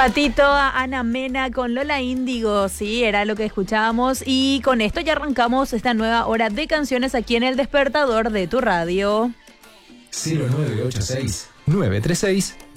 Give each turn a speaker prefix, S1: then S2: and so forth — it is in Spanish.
S1: Patito, a Ana Mena con Lola Índigo, sí, era lo que escuchábamos. Y con esto ya arrancamos esta nueva hora de canciones aquí en El Despertador de tu radio.
S2: 0986 936